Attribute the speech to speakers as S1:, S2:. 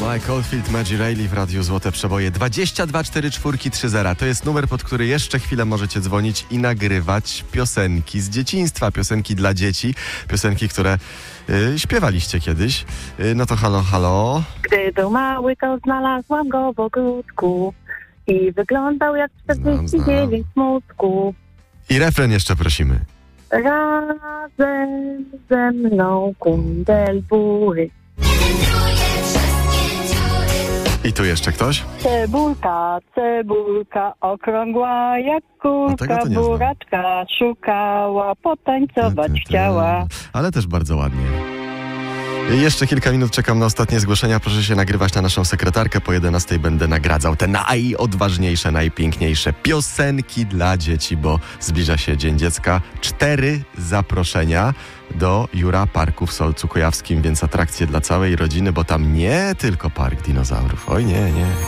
S1: Mike Oldfield, Maggie Reilly w Radiu Złote Przeboje. 22 44 30. To jest numer, pod który jeszcze chwilę możecie dzwonić i nagrywać piosenki z dzieciństwa. Piosenki dla dzieci. Piosenki, które śpiewaliście kiedyś. No to halo, halo.
S2: Gdy był mały, to znalazłam go w ogródku i wyglądał jak 49 mózgów.
S1: I refren jeszcze prosimy.
S2: Razem ze mną kundelbury.
S1: I tu jeszcze ktoś?
S2: Cebulka, cebulka, okrągła jak
S1: tego
S2: kulka,
S1: to nie znam.
S2: buraczka szukała, potańcować chciała.
S1: Ale też bardzo ładnie. Jeszcze kilka minut czekam na ostatnie zgłoszenia. Proszę się nagrywać na naszą sekretarkę. Po 11 będę nagradzał te najodważniejsze, najpiękniejsze piosenki dla dzieci, bo zbliża się Dzień Dziecka. 4 zaproszenia do Jura Parku w Solcu Kujawskim, więc atrakcje dla całej rodziny, bo tam nie tylko park dinozaurów. Oj, nie.